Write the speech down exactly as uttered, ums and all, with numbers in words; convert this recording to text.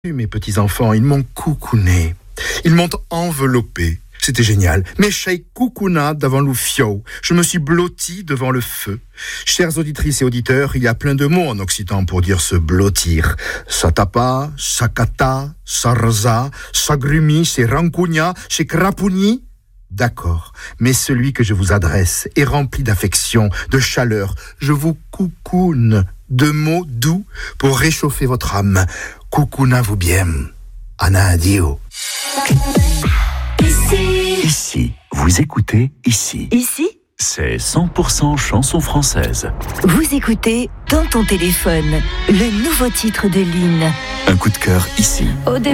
Mes petits-enfants, ils m'ont coucouné. Ils m'ont enveloppé. C'était génial. Mais chez coucouna devant le fio. Je me suis blotti devant le feu. Chères auditrices et auditeurs, il y a plein de mots en occitan pour dire se blottir. Satapa, sakata, sarza, sagrumi, c'est rancugna, c'est crapouni. D'accord, mais celui que je vous adresse est rempli d'affection, de chaleur. Je vous coucoune de mots doux pour réchauffer votre âme. Coucouna-vous bien. Anna Dio. Ici. Ici. Vous écoutez Ici. Ici, C'est cent pour cent chanson française. vous écoutez dans ton téléphone le nouveau titre de Lynn. Un coup de cœur ici. Au